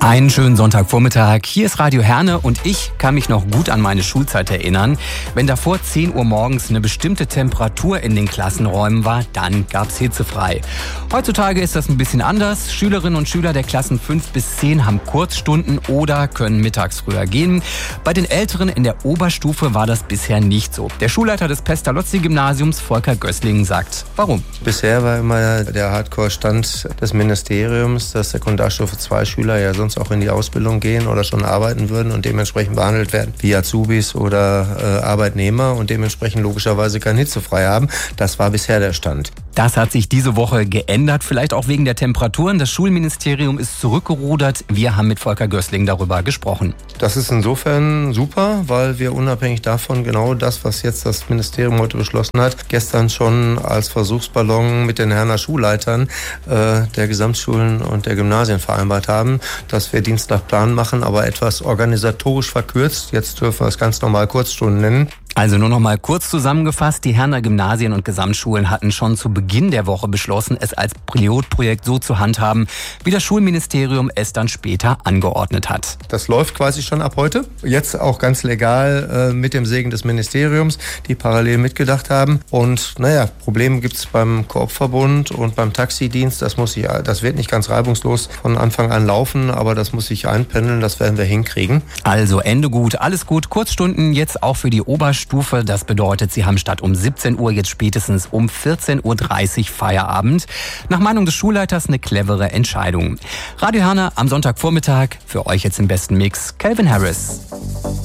Einen schönen Sonntagvormittag. Hier ist Radio Herne und ich kann mich noch gut an meine Schulzeit erinnern. Wenn davor 10 Uhr morgens eine bestimmte Temperatur in den Klassenräumen war, dann gab's hitzefrei. Heutzutage ist das ein bisschen anders. Schülerinnen und Schüler der Klassen 5 bis 10 haben Kurzstunden oder können mittags früher gehen. Bei den Älteren in der Oberstufe war das bisher nicht so. Der Schulleiter des Pestalozzi-Gymnasiums, Volker Gößling, sagt, warum? Bisher war immer der Hardcore-Stand des Ministeriums, dass Sekundarstufe 2 Schüler ja sonst auch in die Ausbildung gehen oder schon arbeiten würden und dementsprechend behandelt werden wie Azubis oder Arbeitnehmer und dementsprechend logischerweise kein hitzefrei haben. Das war bisher der Stand. Das hat sich diese Woche geändert, vielleicht auch wegen der Temperaturen. Das Schulministerium ist zurückgerudert. Wir haben mit Volker Gößling darüber gesprochen. Das ist insofern super, weil wir unabhängig davon genau das, was jetzt das Ministerium heute beschlossen hat, gestern schon als Versuchsballon mit den Herner Schulleitern der Gesamtschulen und der Gymnasien vereinbart haben, dass wir Dienstagplan machen, aber etwas organisatorisch verkürzt. Jetzt dürfen wir es ganz normal Kurzstunden nennen. Also nur noch mal kurz zusammengefasst, die Herner Gymnasien und Gesamtschulen hatten schon zu Beginn der Woche beschlossen, es als Pilotprojekt so zu handhaben, wie das Schulministerium es dann später angeordnet hat. Das läuft quasi schon ab heute, jetzt auch ganz legal mit dem Segen des Ministeriums, die parallel mitgedacht haben. Und Probleme gibt es beim Koop-Verbund und beim Taxidienst, das wird nicht ganz reibungslos von Anfang an laufen, aber das muss sich einpendeln, das werden wir hinkriegen. Also Ende gut, alles gut, Kurzstunden jetzt auch für die Oberstufe. Das bedeutet, sie haben statt um 17 Uhr jetzt spätestens um 14.30 Uhr Feierabend. Nach Meinung des Schulleiters eine clevere Entscheidung. Radio Herne am Sonntagvormittag. Für euch jetzt im besten Mix Calvin Harris.